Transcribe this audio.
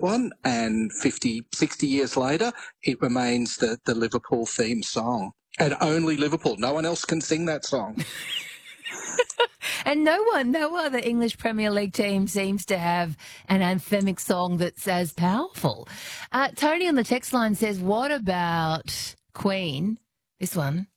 one, and 50, 60 years later, it remains the Liverpool theme song. And only Liverpool. No one else can sing that song. And no other English Premier League team seems to have an anthemic song that's as powerful. Tony on the text line says, what about Queen? This one.